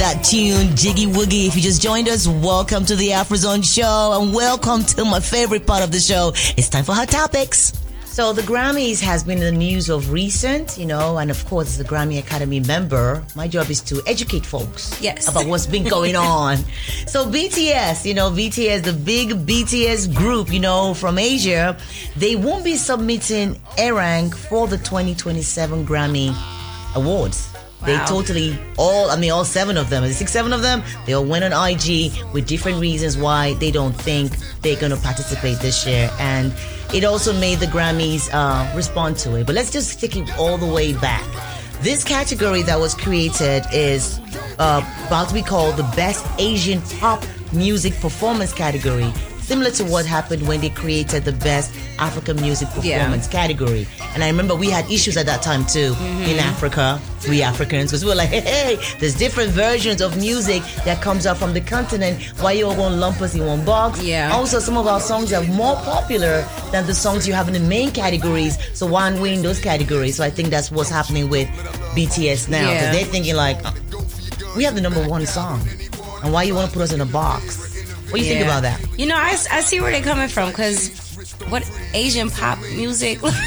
that tune, Jiggy Woogie. If you just joined us, welcome to the Afrozone show and welcome to my favorite part of the show. It's time for Hot Topics. So the Grammys has been in the news of recent, and of course, as a Grammy Academy member, my job is to educate folks about what's been going on. So BTS, BTS, the big BTS group, from Asia, they won't be submitting Erang for the 2027 Grammy Awards. Wow. They totally, all 7 of them, 7 of them, they all went on IG with different reasons why they don't think they're going to participate this year. And it also made the Grammys respond to it. But let's just take it all the way back. This category that was created is about to be called the Best Asian Pop Music Performance category, similar to what happened when they created the Best African Music Performance category. And I remember we had issues at that time too in Africa, we Africans, because we were like, hey, there's different versions of music that comes out from the continent. Why you all want to lump us in one box? Yeah. Also, some of our songs are more popular than the songs you have in the main categories. So why aren't we in those categories? So I think that's what's happening with BTS now. Because they're thinking like, we have the #1 song. And why you want to put us in a box? What do you think about that? I see where they're coming from, because what Asian pop music, do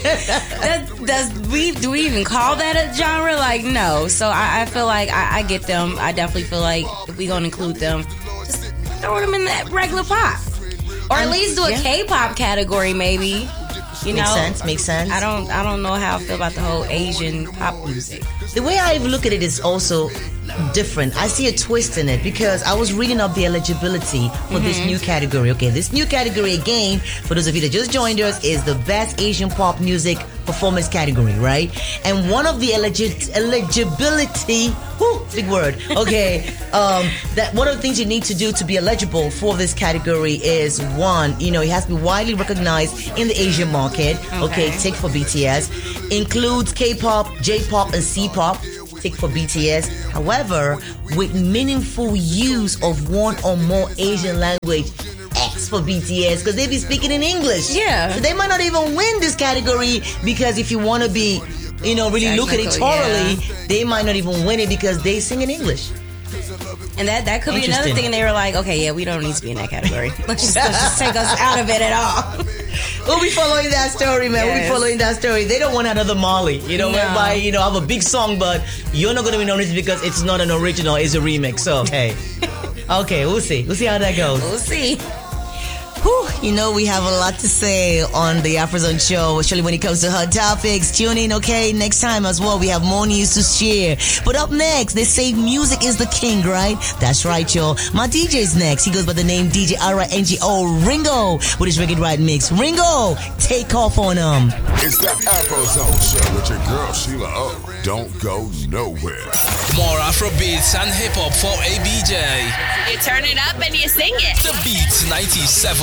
we even call that a genre? Like, no. So I feel like I get them. I definitely feel like if we're going to include them, just throw them in that regular pop. Or at least do a K-pop category, maybe. Makes sense. I don't know how I feel about the whole Asian pop music. The way I look at it is also different. I see a twist in it because I was reading up the eligibility for this new category. Okay, this new category, again, for those of you that just joined us, is the Best Asian Pop Music Performance category, right? And one of the eligibility, big word, okay, that one of the things you need to do to be eligible for this category is, one, it has to be widely recognized in the Asian market. Okay, tick for BTS. Includes K-pop, J-pop, and C-pop. Tick for BTS. However, with meaningful use of one or more Asian language, X for BTS, because they be speaking in English. Yeah. So they might not even win this category, because if you want to be, really look at it thoroughly, they might not even win it because they sing in English. And that could be another thing. And they were like, okay, we don't need to be in that category. Let's just take us out of it at all. We'll be following that story, man. We'll be following that story. They don't want another Molly. Whereby, I have a big song, but you're not going to be noticed because it's not an original, it's a remix. So, hey. Okay, we'll see. We'll see how that goes. We'll see. We have a lot to say on the Afrozone show, especially when it comes to hot topics. Tune in, okay? Next time as well, we have more news to share. But up next, they say music is the king, right? That's right, y'all. My DJ's next. He goes by the name DJ RINGO, Ringo, with his Reggae Right mix. Ringo, take off on him. It's the Afrozone show with your girl, Sheila O. Don't go nowhere. More Afro beats and hip-hop for ABJ. You turn it up and you sing it. The Beats 97.